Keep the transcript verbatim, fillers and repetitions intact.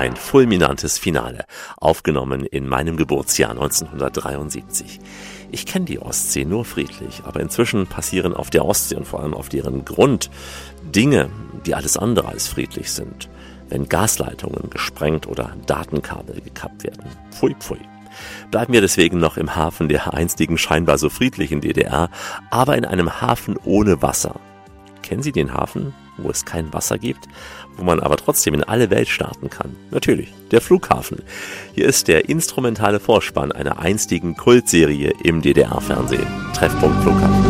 ein fulminantes Finale, aufgenommen in meinem Geburtsjahr neunzehnhundertdreiundsiebzig. Ich kenne die Ostsee nur friedlich, aber inzwischen passieren auf der Ostsee und vor allem auf deren Grund Dinge, die alles andere als friedlich sind. Wenn Gasleitungen gesprengt oder Datenkabel gekappt werden. Pfui, pfui. Bleiben wir deswegen noch im Hafen der einstigen scheinbar so friedlichen D D R, aber in einem Hafen ohne Wasser. Kennen Sie den Hafen, wo es kein Wasser gibt, wo man aber trotzdem in alle Welt starten kann? Natürlich, der Flughafen. Hier ist der instrumentale Vorspann einer einstigen Kultserie im D D R-Fernsehen. Treffpunkt Flughafen.